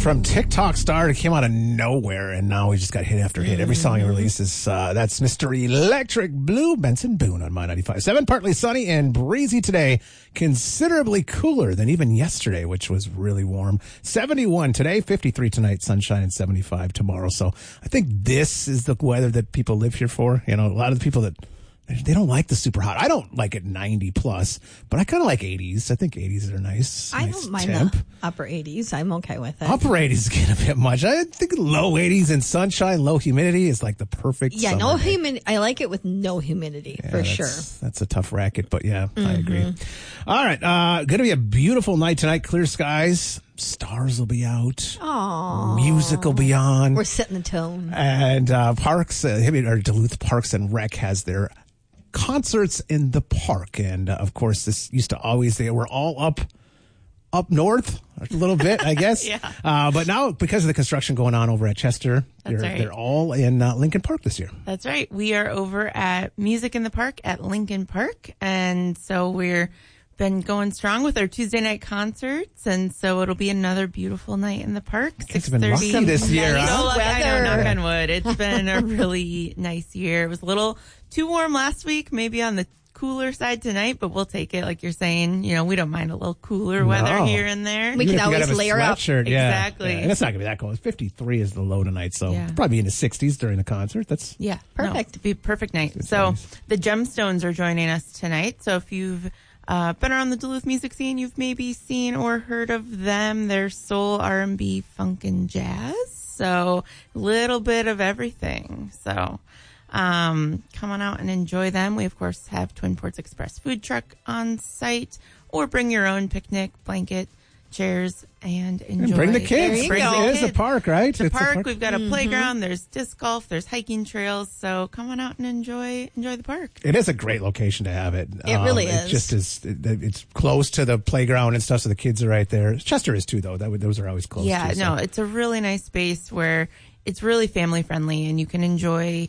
From TikTok star, it came out of nowhere, and now we just got hit after hit. Every song he releases, that's Mr. Electric Blue, Benson Boone on My 95.7. Partly sunny and breezy today, considerably cooler than even yesterday, which was really warm. 71 today, 53 tonight, sunshine, and 75 tomorrow. So I think this is the weather that people live here for. You know, a lot of the people that they don't like the super hot. I don't like it 90 plus, but I kind of like 80s. I think 80s are nice. I nice don't mind temp. the upper 80s. I'm okay with it. Upper 80s get a bit much. I think low 80s and sunshine, low humidity is like the perfect Yeah, summer no day. humidity. I like it with no humidity for sure. That's a tough racket, but yeah, I agree. All right, going to be a beautiful night tonight. Clear skies. Stars will be out. Aww. Music will be on. We're setting the tone. And Duluth Parks and Rec has their concerts in the park. And of course, this used to always, they were all up north a little bit, I guess. Yeah. But now, because of the construction going on over at Chester, they're all in Lincoln Park this year. That's right. We are over at Music in the Park at Lincoln Park. And so we're been going strong with our Tuesday night concerts, and so it'll be another beautiful night in the park. It's been lucky this year, nice huh? I know, knock on wood. It's been a really nice year. It was a little too warm last week, maybe on the cooler side tonight, but we'll take it. Like you're saying, you know, we don't mind a little cooler weather here and there. We can always layer up. Yeah. Exactly. Yeah. And it's not going to be that cold. 53 is the low tonight, so probably be in the 60s during the concert. That's perfect. It'd be a perfect night. So the Gemstones are joining us tonight. So if you've been around the Duluth music scene, you've maybe seen or heard of them. They're soul, R&B, funk, and jazz. So a little bit of everything. So come on out and enjoy them. We, of course, have Twin Ports Express food truck on site, or bring your own picnic, blanket, chairs, and enjoy. And bring the kids. It is a park, right? It's a park. We've got a playground. There's disc golf. There's hiking trails. So come on out and enjoy the park. It is a great location to have it. It really is. It just is. It's close to the playground and stuff, so the kids are right there. Chester is too, though. Those are always close. Yeah, too, so. It's a really nice space where it's really family friendly, and you can enjoy.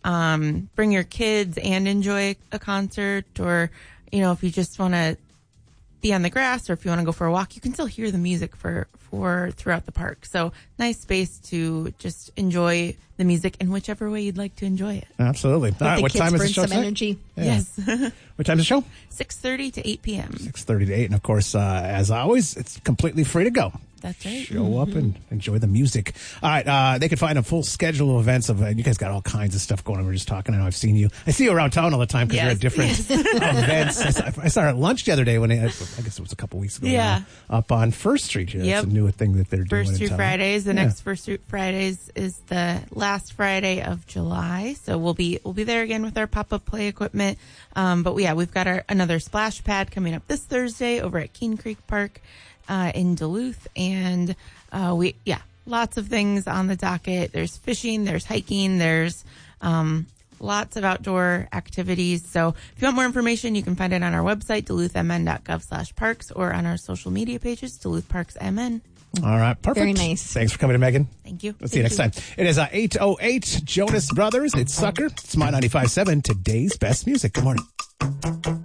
Bring your kids and enjoy a concert, or if you just want to be on the grass, or if you want to go for a walk, you can still hear the music for throughout the park. So nice space to just enjoy the music in whichever way you'd like to enjoy it. Absolutely. All right, what time is the show? Some energy. Yeah. Yes. What time is the show? 6:30 to 8 p.m. 6:30 to 8, and of course, as always, it's completely free to go. That's right. Show up and enjoy the music. All right, they can find a full schedule of events. You guys got all kinds of stuff going on. We're just talking. I know I've seen you. I see you around town all the time because you're at different events. I saw her at lunch the other day I guess it was a couple weeks ago. Yeah. Up on First Street here. That's a new thing that they're doing. First Street Fridays. The next First Street Fridays is the last Friday of July. So we'll be there again with our pop-up play equipment. But we've got another splash pad coming up this Thursday over at Keene Creek Park in Duluth, and lots of things on the docket. There's fishing, there's hiking, there's lots of outdoor activities. So if you want more information, you can find it on our website, duluthmn.gov/parks, or on our social media pages, Duluth Parks MN. All right, perfect. Very nice. Thanks for coming in, Megan. Thank you. Let's see you next time. It is 8:08 Jonas Brothers. It's Sucker. It's My 95.7, today's best music. Good morning.